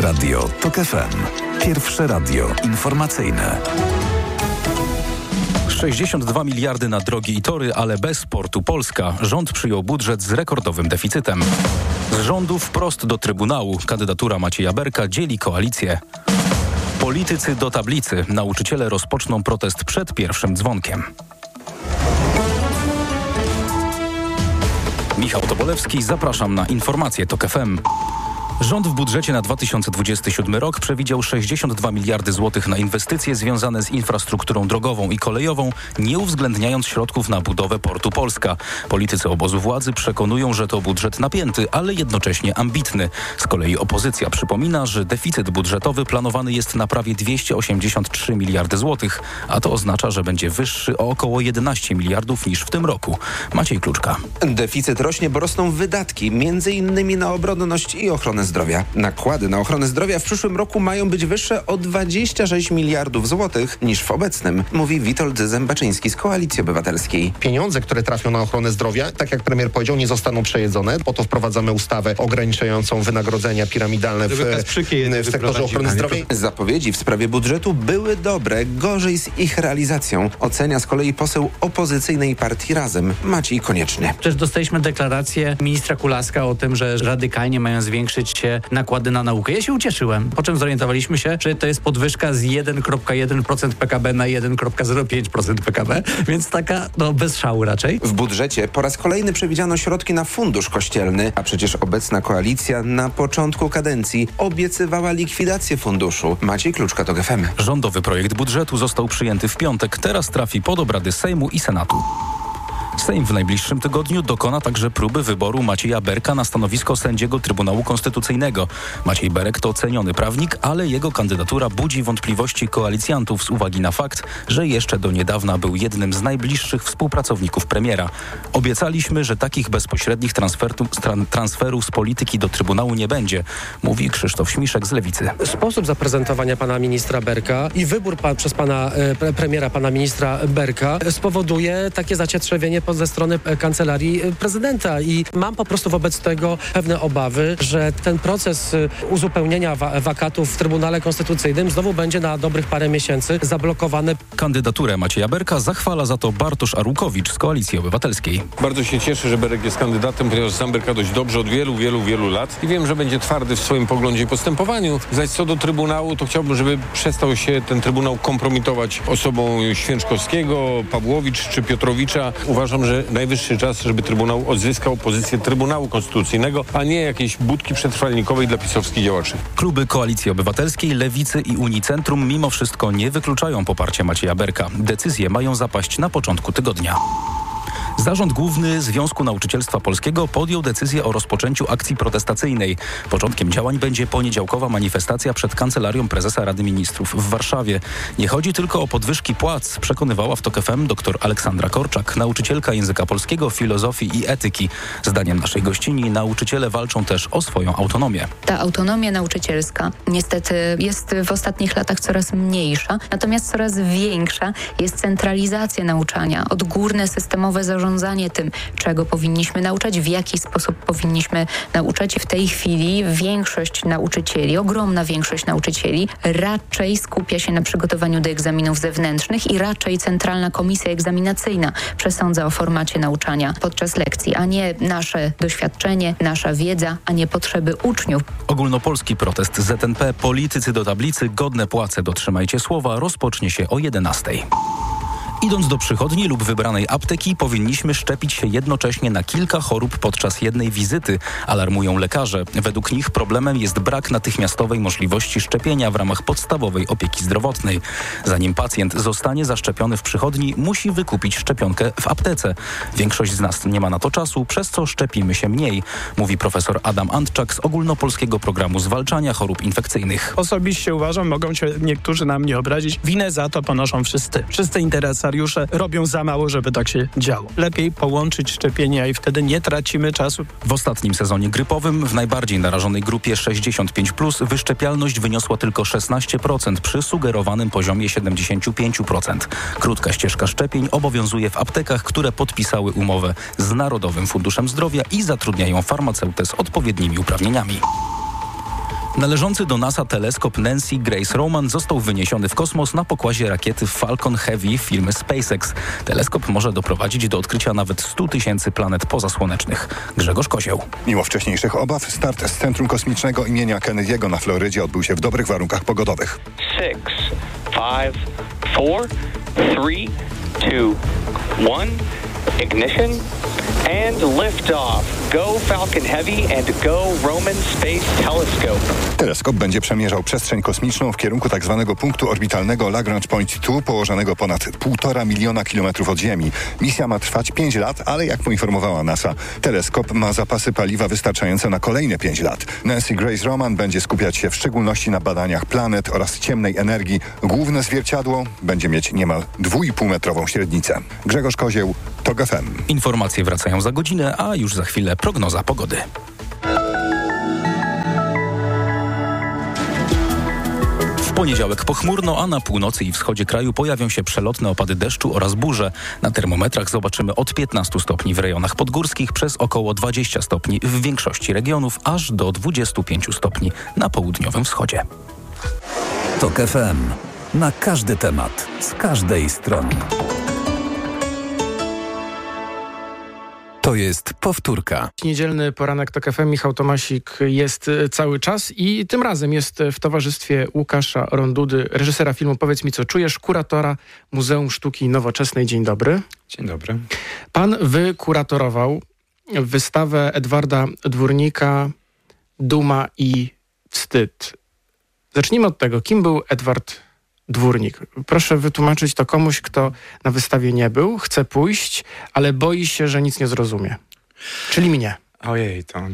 Radio TOK FM. Pierwsze radio informacyjne. 62 miliardy na drogi i tory, ale bez portu Polska. Rząd przyjął budżet z rekordowym deficytem. Z rządu wprost do Trybunału. Kandydatura Macieja Berka dzieli koalicję. Politycy do tablicy. Nauczyciele rozpoczną protest przed pierwszym dzwonkiem. Michał Tobolewski, zapraszam na informacje TOK FM. Rząd w budżecie na 2027 rok przewidział 62 miliardy złotych na inwestycje związane z infrastrukturą drogową i kolejową, nie uwzględniając środków na budowę portu Polska. Politycy obozu władzy przekonują, że to budżet napięty, ale jednocześnie ambitny. Z kolei opozycja przypomina, że deficyt budżetowy planowany jest na prawie 283 miliardy złotych, a to oznacza, że będzie wyższy o około 11 miliardów niż w tym roku. Maciej Kluczka. Deficyt rośnie, bo rosną wydatki, m.in. na obronność i ochronę zdrowia. Nakłady na ochronę zdrowia w przyszłym roku mają być wyższe o 26 miliardów złotych niż w obecnym, mówi Witold Zębaczyński z Koalicji Obywatelskiej. Pieniądze, które trafią na ochronę zdrowia, tak jak premier powiedział, nie zostaną przejedzone. Po to wprowadzamy ustawę ograniczającą wynagrodzenia piramidalne w sektorze ochrony zdrowia. Zapowiedzi w sprawie budżetu były dobre, gorzej z ich realizacją. Ocenia z kolei poseł opozycyjnej partii Razem, Maciej Konieczny. Też dostaliśmy deklarację ministra Kulaska o tym, że radykalnie mają zwiększyć się nakłady na naukę. Ja się ucieszyłem, po czym zorientowaliśmy się, że to jest podwyżka z 1,1% PKB na 1,05% PKB, więc taka bez szału raczej. W budżecie po raz kolejny przewidziano środki na fundusz kościelny, a przecież obecna koalicja na początku kadencji obiecywała likwidację funduszu. Maciej Kluczka, TOK FM. Rządowy projekt budżetu został przyjęty w piątek, teraz trafi pod obrady Sejmu i Senatu. Sejm w najbliższym tygodniu dokona także próby wyboru Macieja Berka na stanowisko sędziego Trybunału Konstytucyjnego. Maciej Berek to ceniony prawnik, ale jego kandydatura budzi wątpliwości koalicjantów z uwagi na fakt, że jeszcze do niedawna był jednym z najbliższych współpracowników premiera. Obiecaliśmy, że takich bezpośrednich transferów z polityki do Trybunału nie będzie, mówi Krzysztof Śmiszek z Lewicy. Sposób zaprezentowania pana ministra Berka i wybór przez pana premiera, pana ministra Berka spowoduje takie zacietrzewienie ze strony Kancelarii Prezydenta i mam po prostu wobec tego pewne obawy, że ten proces uzupełnienia wakatów w Trybunale Konstytucyjnym znowu będzie na dobrych parę miesięcy zablokowany. Kandydaturę Macieja Berka zachwala za to Bartosz Arłukowicz z Koalicji Obywatelskiej. Bardzo się cieszę, że Berek jest kandydatem, ponieważ znam Berka dość dobrze od wielu lat i wiem, że będzie twardy w swoim poglądzie i postępowaniu. Zaś co do Trybunału, to chciałbym, żeby przestał się ten Trybunał kompromitować osobą Święczkowskiego, Pawłowicz czy Piotrowicza. Uważam, że najwyższy czas, żeby Trybunał odzyskał pozycję Trybunału Konstytucyjnego, a nie jakiejś budki przetrwalnikowej dla pisowskich działaczy. Kluby Koalicji Obywatelskiej, Lewicy i Unii Centrum mimo wszystko nie wykluczają poparcia Macieja Berka. Decyzje mają zapaść na początku tygodnia. Zarząd Główny Związku Nauczycielstwa Polskiego podjął decyzję o rozpoczęciu akcji protestacyjnej. Początkiem działań będzie poniedziałkowa manifestacja przed Kancelarią Prezesa Rady Ministrów w Warszawie. Nie chodzi tylko o podwyżki płac, przekonywała w TOK FM dr Aleksandra Korczak, nauczycielka języka polskiego, filozofii i etyki. Zdaniem naszej gościni nauczyciele walczą też o swoją autonomię. Ta autonomia nauczycielska niestety jest w ostatnich latach coraz mniejsza, natomiast coraz większa jest centralizacja nauczania, odgórne systemowe zarządzanie tym, czego powinniśmy nauczać, w jaki sposób powinniśmy nauczać. W tej chwili większość nauczycieli, ogromna większość nauczycieli raczej skupia się na przygotowaniu do egzaminów zewnętrznych i raczej Centralna Komisja Egzaminacyjna przesądza o formacie nauczania podczas lekcji, a nie nasze doświadczenie, nasza wiedza, a nie potrzeby uczniów. Ogólnopolski protest ZNP Politycy do tablicy, godne płace, dotrzymajcie słowa, rozpocznie się o 11:00. Idąc do przychodni lub wybranej apteki, powinniśmy szczepić się jednocześnie na kilka chorób podczas jednej wizyty, alarmują lekarze. Według nich problemem jest brak natychmiastowej możliwości szczepienia w ramach podstawowej opieki zdrowotnej. Zanim pacjent zostanie zaszczepiony w przychodni, musi wykupić szczepionkę w aptece. Większość z nas nie ma na to czasu, przez co szczepimy się mniej, mówi profesor Adam Antczak z Ogólnopolskiego Programu Zwalczania Chorób Infekcyjnych. Osobiście uważam, mogą się niektórzy na mnie obrazić, winę za to ponoszą wszyscy. Wszyscy interesariusze robią za mało, żeby tak się działo. Lepiej połączyć szczepienia i wtedy nie tracimy czasu. W ostatnim sezonie grypowym w najbardziej narażonej grupie 65+, wyszczepialność wyniosła tylko 16% przy sugerowanym poziomie 75%. Krótka ścieżka szczepień obowiązuje w aptekach, które podpisały umowę z Narodowym Funduszem Zdrowia i zatrudniają farmaceutę z odpowiednimi uprawnieniami. Należący do NASA teleskop Nancy Grace Roman został wyniesiony w kosmos na pokładzie rakiety Falcon Heavy firmy SpaceX. Teleskop może doprowadzić do odkrycia nawet 100 000 planet pozasłonecznych. Grzegorz Kozieł. Mimo wcześniejszych obaw, start z Centrum Kosmicznego imienia Kennedy'ego na Florydzie odbył się w dobrych warunkach pogodowych. 6, 5, 4, 3, 2, 1, ignition and liftoff. Go Falcon Heavy and go Roman Space Telescope. Teleskop będzie przemierzał przestrzeń kosmiczną w kierunku tzw. punktu orbitalnego Lagrange Point 2, położonego ponad 1,5 miliona kilometrów od Ziemi. Misja ma trwać 5 lat, ale jak poinformowała NASA, teleskop ma zapasy paliwa wystarczające na kolejne 5 lat. Nancy Grace Roman będzie skupiać się w szczególności na badaniach planet oraz ciemnej energii. Główne zwierciadło będzie mieć niemal 2,5-metrową średnicę. Grzegorz Kozieł, TOG FM. Informacje wracają za godzinę, a już za chwilę prognoza pogody. W poniedziałek pochmurno, a na północy i wschodzie kraju pojawią się przelotne opady deszczu oraz burze. Na termometrach zobaczymy od 15 stopni w rejonach podgórskich przez około 20 stopni w większości regionów, aż do 25 stopni na południowym wschodzie. TOG FM. Na każdy temat, z każdej strony. To jest powtórka. Niedzielny poranek TOG FM. Michał Tomasik jest cały czas i tym razem jest w towarzystwie Łukasza Rondudy, reżysera filmu Powiedz mi, co czujesz, kuratora Muzeum Sztuki Nowoczesnej. Dzień dobry. Dzień dobry. Pan wykuratorował wystawę Edwarda Dwórnika Duma i wstyd. Zacznijmy od tego. Kim był Edward Dwórnik? Proszę wytłumaczyć to komuś, kto na wystawie nie był, chce pójść, ale boi się, że nic nie zrozumie. Czyli mnie. Ojej, to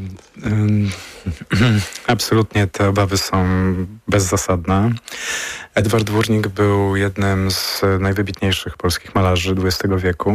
absolutnie te obawy są bezzasadne. Edward Dwórnik był jednym z najwybitniejszych polskich malarzy XX wieku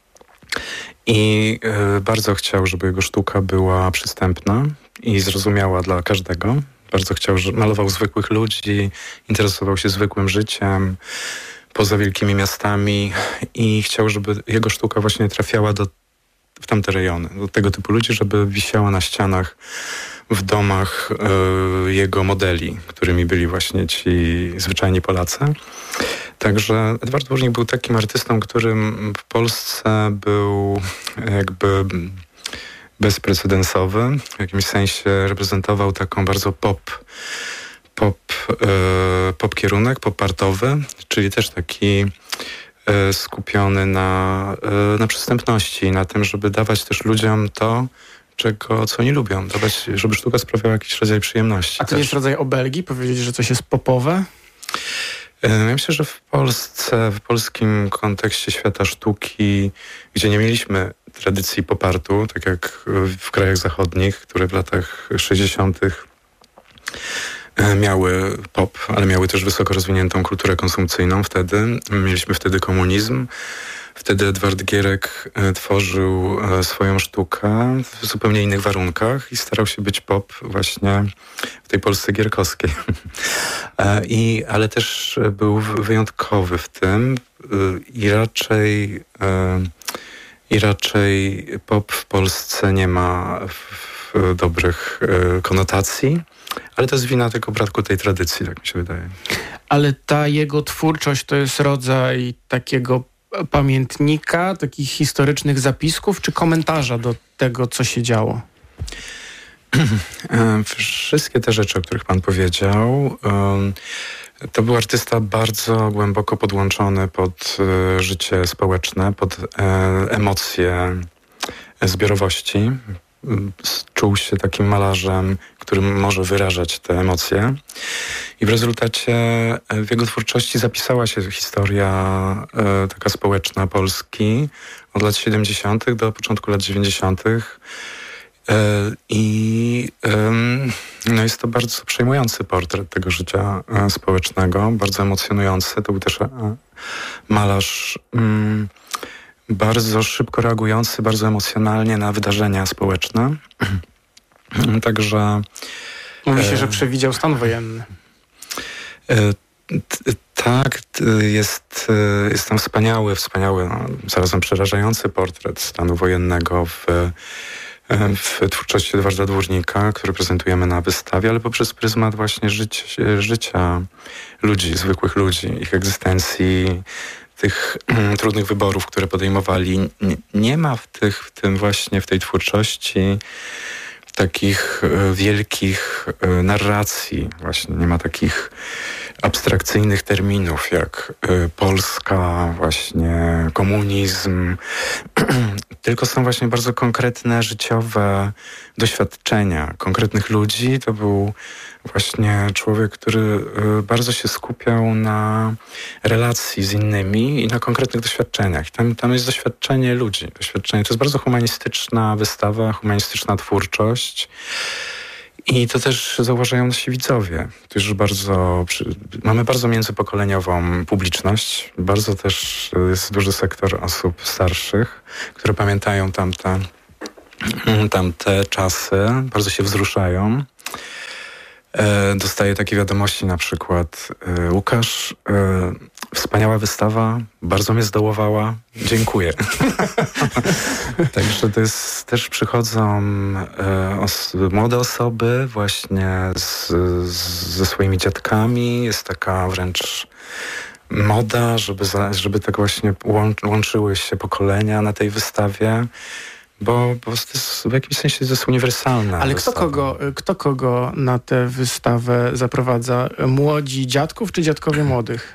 i bardzo chciał, żeby jego sztuka była przystępna i zrozumiała dla każdego. Bardzo chciał, że malował zwykłych ludzi, interesował się zwykłym życiem, poza wielkimi miastami i chciał, żeby jego sztuka właśnie trafiała w tamte rejony, do tego typu ludzi, żeby wisiała na ścianach w domach jego modeli, którymi byli właśnie ci zwyczajni Polacy. Także Edward Dwórnik był takim artystą, którym w Polsce był jakby bezprecedensowy. W jakimś sensie reprezentował taką bardzo pop kierunek, pop-artowy, czyli też taki skupiony na przystępności, na tym, żeby dawać też ludziom to, co oni lubią. Dawać, żeby sztuka sprawiała jakiś rodzaj przyjemności. A to nie jest rodzaj obelgi? Powiedzieć, że coś jest popowe? Ja myślę, że w Polsce, w polskim kontekście świata sztuki, gdzie nie mieliśmy tradycji popartu, tak jak w krajach zachodnich, które w latach 60. miały pop, ale miały też wysoko rozwiniętą kulturę konsumpcyjną wtedy. Mieliśmy wtedy komunizm. Wtedy Edward Gierek tworzył swoją sztukę w zupełnie innych warunkach i starał się być pop właśnie w tej Polsce gierkowskiej. Ale też był wyjątkowy w tym i raczej pop w Polsce nie ma dobrych konotacji, ale to jest wina tylko braku tej tradycji, tak mi się wydaje. Ale ta jego twórczość to jest rodzaj takiego pamiętnika, takich historycznych zapisków, czy komentarza do tego, co się działo? Wszystkie te rzeczy, o których pan powiedział, to był artysta bardzo głęboko podłączony pod życie społeczne, pod emocje zbiorowości. Czuł się takim malarzem, którym może wyrażać te emocje. I w rezultacie w jego twórczości zapisała się historia taka społeczna Polski od lat 70. do początku lat 90. Jest to bardzo przejmujący portret tego życia społecznego, bardzo emocjonujący. To był też malarz bardzo szybko reagujący, bardzo emocjonalnie na wydarzenia społeczne. Także... Mówi się, że przewidział stan wojenny. Tak, jest tam wspaniały, zarazem przerażający portret stanu wojennego w twórczości Edwarda Dwórnika, który prezentujemy na wystawie, ale poprzez pryzmat właśnie życia ludzi, zwykłych ludzi, ich egzystencji, tych trudnych wyborów, które podejmowali. Nie ma w tej twórczości takich wielkich narracji, właśnie nie ma takich abstrakcyjnych terminów jak Polska, właśnie komunizm, tylko są właśnie bardzo konkretne życiowe doświadczenia konkretnych ludzi. To był właśnie człowiek, który bardzo się skupiał na relacji z innymi i na konkretnych doświadczeniach. Tam jest doświadczenie ludzi. To jest bardzo humanistyczna wystawa, humanistyczna twórczość. I to też zauważają nasi widzowie. Tu już mamy bardzo międzypokoleniową publiczność. Bardzo też jest duży sektor osób starszych, które pamiętają tamte czasy. Bardzo się wzruszają. Dostaję takie wiadomości na przykład: Łukasz, wspaniała wystawa, bardzo mnie zdołowała, dziękuję. Także to jest, też przychodzą młode osoby właśnie ze swoimi dziadkami. Jest taka wręcz moda, żeby tak właśnie łączyły się pokolenia na tej wystawie. Bo to jest, w jakimś sensie to jest uniwersalna. Ale wystawa. kto kogo na tę wystawę zaprowadza? Młodzi dziadków czy dziadkowie młodych?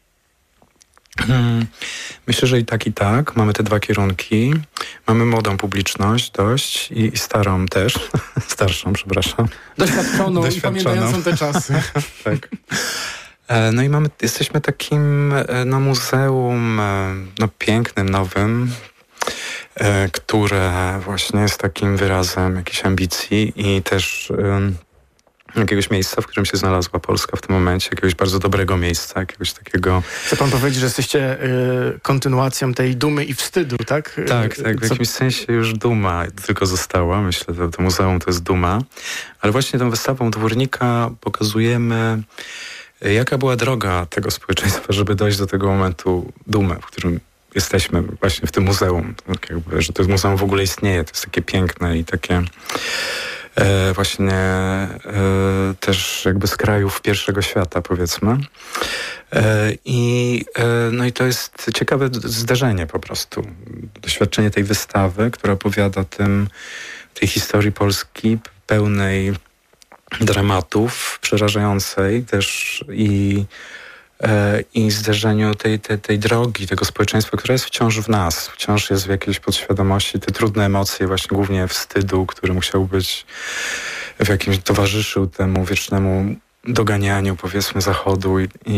Myślę, że i tak. Mamy te dwa kierunki. Mamy młodą publiczność dość i starą też. Starszą, przepraszam. Doświadczoną i pamiętającą te czasy. Tak. No i jesteśmy takim muzeum pięknym, nowym, które właśnie jest takim wyrazem jakiejś ambicji i też jakiegoś miejsca, w którym się znalazła Polska w tym momencie, jakiegoś bardzo dobrego miejsca, jakiegoś takiego... Chce pan powiedzieć, że jesteście kontynuacją tej dumy i wstydu, tak? Tak, w jakimś sensie już duma tylko została. Myślę, że to muzeum to jest duma. Ale właśnie tą wystawą Dwórnika pokazujemy, jaka była droga tego społeczeństwa, żeby dojść do tego momentu dumy, w którym jesteśmy właśnie w tym muzeum. Tak jakby, że to muzeum w ogóle istnieje. To jest takie piękne i takie właśnie też jakby z krajów pierwszego świata, powiedzmy. I to jest ciekawe zdarzenie po prostu. Doświadczenie tej wystawy, która opowiada tej historii Polski pełnej dramatów, przerażającej też i zderzeniu tej drogi, tego społeczeństwa, które jest wciąż w nas, wciąż jest w jakiejś podświadomości, te trudne emocje, właśnie głównie wstydu, który musiał być towarzyszył temu wiecznemu doganianiu, powiedzmy, Zachodu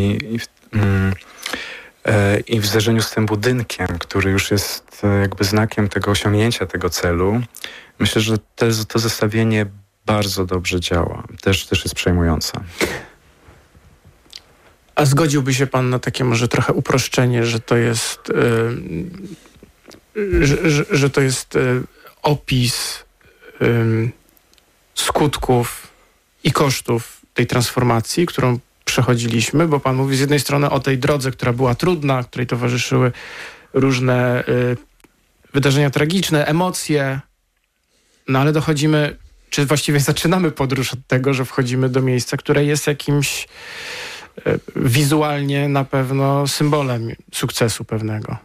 i w zderzeniu z tym budynkiem, który już jest jakby znakiem tego osiągnięcia tego celu. Myślę, że to zestawienie bardzo dobrze działa. Też jest przejmujące. A zgodziłby się pan na takie może trochę uproszczenie, że to jest że to jest opis skutków i kosztów tej transformacji, którą przechodziliśmy, bo pan mówi z jednej strony o tej drodze, która była trudna, której towarzyszyły różne wydarzenia tragiczne, emocje, no ale dochodzimy, czy właściwie zaczynamy podróż od tego, że wchodzimy do miejsca, które jest jakimś wizualnie na pewno symbolem sukcesu pewnego.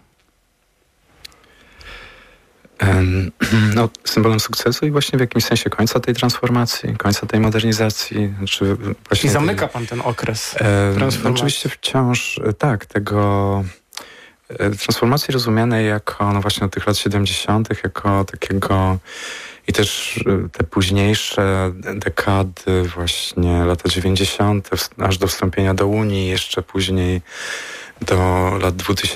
Symbolem sukcesu i właśnie w jakimś sensie końca tej transformacji, końca tej modernizacji. I zamyka pan ten okres transformacji. Oczywiście wciąż tego transformacji rozumianej jako właśnie od tych lat 70., jako takiego i też te późniejsze dekady, właśnie lata 90., aż do wstąpienia do Unii, jeszcze później do lat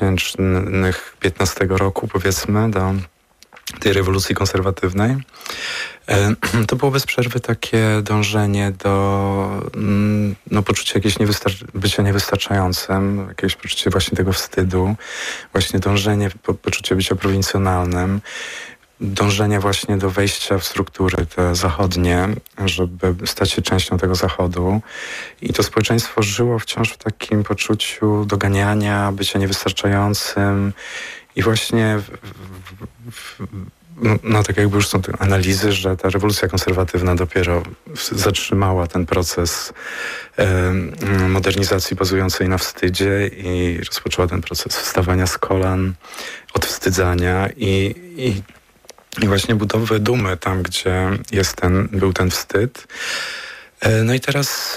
2015 roku, powiedzmy, do tej rewolucji konserwatywnej. To było bez przerwy takie dążenie do poczucia jakiegoś bycia niewystarczającym, jakieś poczucie właśnie tego wstydu, właśnie dążenie, poczucie bycia prowincjonalnym, dążenie właśnie do wejścia w struktury te zachodnie, żeby stać się częścią tego Zachodu. I to społeczeństwo żyło wciąż w takim poczuciu doganiania, bycia niewystarczającym i właśnie no tak jakby już są te analizy, że ta rewolucja konserwatywna dopiero zatrzymała ten proces modernizacji bazującej na wstydzie i rozpoczęła ten proces wstawania z kolan, odwstydzania i właśnie budowy dumy tam, gdzie był ten wstyd. No i teraz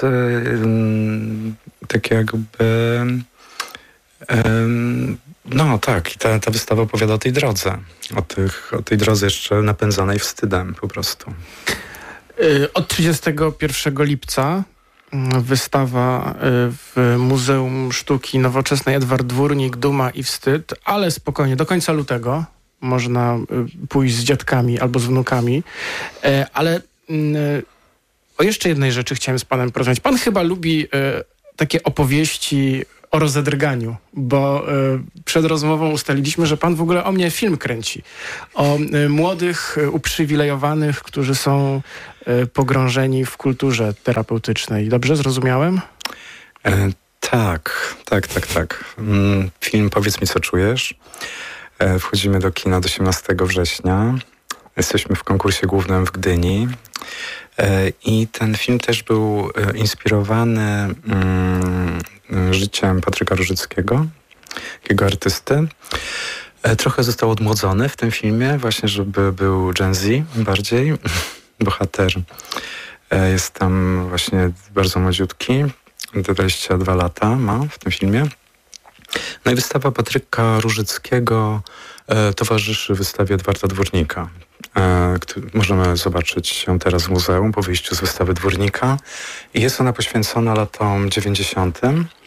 tak jakby no tak, i ta wystawa opowiada o tej drodze, o tej drodze jeszcze napędzanej wstydem po prostu. Od 31 lipca wystawa w Muzeum Sztuki Nowoczesnej Edward Dwórnik, Duma i Wstyd, ale spokojnie, do końca lutego można pójść z dziadkami albo z wnukami, ale o jeszcze jednej rzeczy chciałem z panem porozmawiać. Pan chyba lubi takie opowieści o rozedrganiu, bo przed rozmową ustaliliśmy, że pan w ogóle o mnie film kręci. O młodych, uprzywilejowanych, którzy są pogrążeni w kulturze terapeutycznej. Dobrze zrozumiałem? Tak. Film Powiedz mi, co czujesz. Wchodzimy do kina do 18 września. Jesteśmy w konkursie głównym w Gdyni. I ten film też był inspirowany życiem Patryka Różyckiego, takiego artysty. Trochę został odmłodzony w tym filmie, właśnie żeby był Gen Z bardziej. Bohater jest tam właśnie bardzo młodziutki, 22 lata ma w tym filmie. No i wystawa Patryka Różyckiego towarzyszy wystawie Edwarda Dwórnika. Możemy zobaczyć ją teraz w muzeum po wyjściu z wystawy Dwórnika. I jest ona poświęcona latom 90.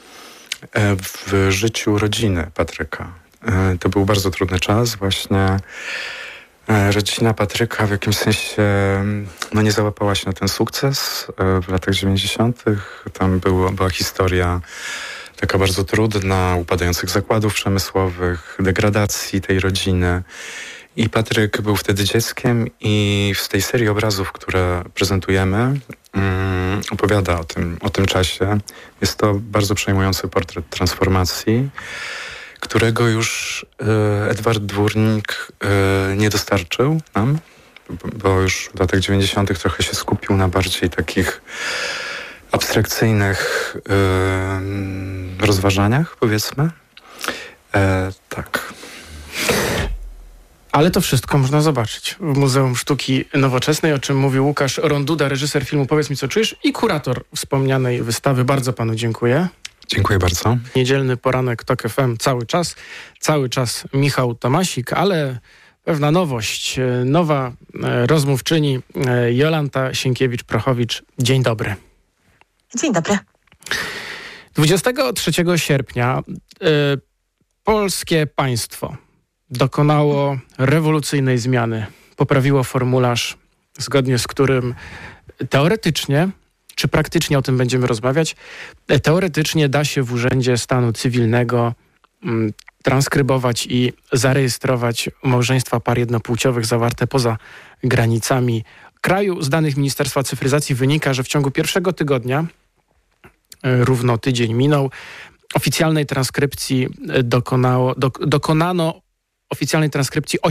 w życiu rodziny Patryka. To był bardzo trudny czas. Właśnie rodzina Patryka w jakimś sensie nie załapała się na ten sukces w latach 90. Tam była historia taka bardzo trudna, upadających zakładów przemysłowych, degradacji tej rodziny. I Patryk był wtedy dzieckiem i z tej serii obrazów, które prezentujemy, opowiada o tym czasie. Jest to bardzo przejmujący portret transformacji, którego już Edward Dwórnik nie dostarczył nam, bo już w latach 90. trochę się skupił na bardziej takich abstrakcyjnych rozważaniach, powiedzmy. Tak. Ale to wszystko można zobaczyć w Muzeum Sztuki Nowoczesnej, o czym mówił Łukasz Ronduda, reżyser filmu Powiedz mi, co czujesz i kurator wspomnianej wystawy. Bardzo panu dziękuję. Dziękuję bardzo. Niedzielny poranek TOK FM cały czas Michał Tomasik, ale pewna nowość, nowa rozmówczyni Jolanta Sienkiewicz-Prochowicz. Dzień dobry. Dzień dobry. 23 sierpnia polskie państwo dokonało rewolucyjnej zmiany. Poprawiło formularz, zgodnie z którym teoretycznie, czy praktycznie, o tym będziemy rozmawiać, teoretycznie da się w Urzędzie Stanu Cywilnego transkrybować i zarejestrować małżeństwa par jednopłciowych zawarte poza granicami kraju. Z danych Ministerstwa Cyfryzacji wynika, że w ciągu pierwszego tygodnia, równo tydzień minął, oficjalnej transkrypcji dokonano oficjalnej transkrypcji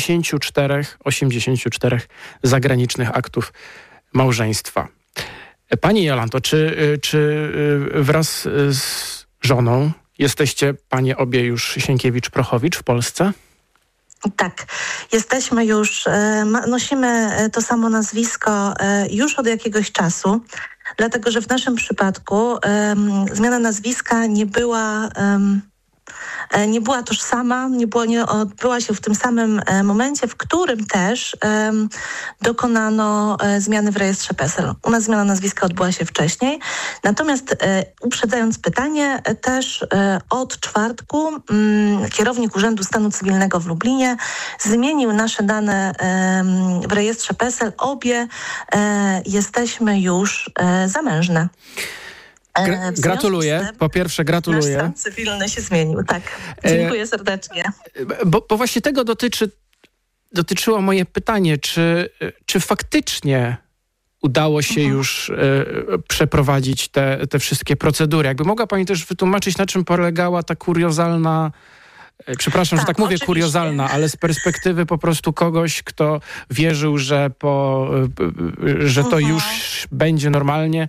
84 zagranicznych aktów małżeństwa. Pani Jolanto, czy wraz z żoną jesteście panie obie już Sienkiewicz-Prochowicz w Polsce? Tak, jesteśmy już, nosimy to samo nazwisko już od jakiegoś czasu, dlatego że w naszym przypadku zmiana nazwiska nie była tożsama, nie odbyła się w tym samym momencie, w którym też dokonano zmiany w rejestrze PESEL. U nas zmiana nazwiska odbyła się wcześniej. Natomiast uprzedzając pytanie, też od czwartku kierownik Urzędu Stanu Cywilnego w Lublinie zmienił nasze dane w rejestrze PESEL. Obie jesteśmy już zamężne. Gratuluję. Po pierwsze gratuluję. Nasz stan cywilny się zmienił, tak. Dziękuję serdecznie. Bo właśnie tego dotyczyło moje pytanie, czy faktycznie udało się już przeprowadzić te wszystkie procedury? Jakby mogła pani też wytłumaczyć, na czym polegała ta kuriozalna przepraszam, że tak mówię, oczywiście. kuriozalna, ale z perspektywy po prostu kogoś, kto wierzył, że to już będzie normalnie,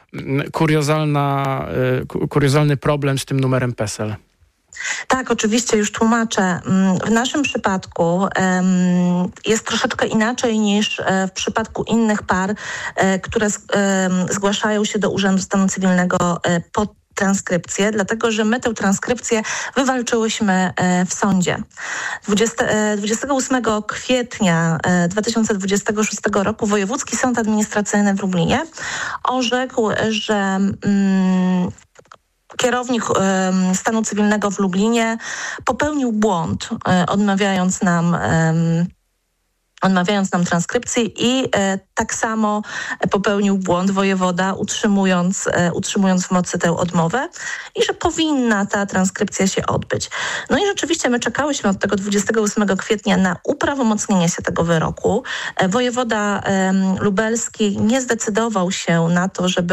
kuriozalny problem z tym numerem PESEL. Tak, oczywiście, już tłumaczę. W naszym przypadku jest troszeczkę inaczej niż w przypadku innych par, które zgłaszają się do Urzędu Stanu Cywilnego po transkrypcję, dlatego że my tę transkrypcję wywalczyłyśmy w sądzie. 28 kwietnia 2026 roku Wojewódzki Sąd Administracyjny w Lublinie orzekł, że kierownik stanu cywilnego w Lublinie popełnił błąd, odmawiając nam transkrypcji i tak samo popełnił błąd wojewoda, utrzymując w mocy tę odmowę i że powinna ta transkrypcja się odbyć. No i rzeczywiście my czekałyśmy od tego 28 kwietnia na uprawomocnienie się tego wyroku. Wojewoda lubelski nie zdecydował się na to, żeby